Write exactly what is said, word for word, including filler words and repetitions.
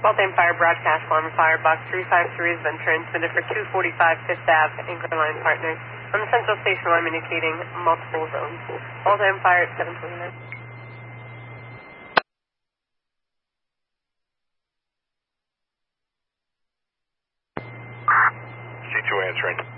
Waltham Fire broadcast alarm fire box three five three has been transmitted for two forty-five Fifth Avenue, Anchor Line Partners. On the central station alarm indicating multiple zones. Waltham Fire at seven twenty-nine. C two answering.